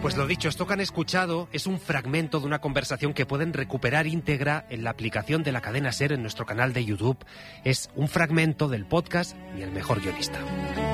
Pues lo dicho, esto que han escuchado es un fragmento de una conversación que pueden recuperar íntegra en la aplicación de la cadena SER en nuestro canal de YouTube. Es un fragmento del podcast Ni el mejor guionista.